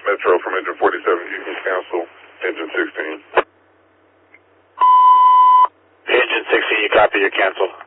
Metro from engine 47, you can cancel engine 16. Engine 16, you copy, you cancel.